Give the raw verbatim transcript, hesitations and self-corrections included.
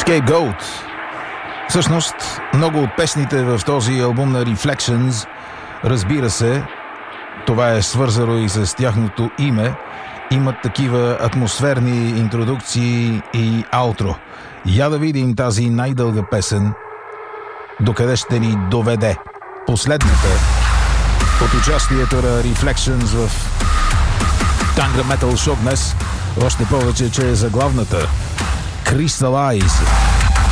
Scapegoat. Всъщност, много от песните в този албум на Reflections, разбира се, това е свързано и с тяхното име, имат такива атмосферни интродукции и аутро. Я да видим тази най-дълга песен, докъде ще ни доведе. Последната от участието на Reflections в Tanga Metal Show днес, още повече, че е заглавната Crystallize.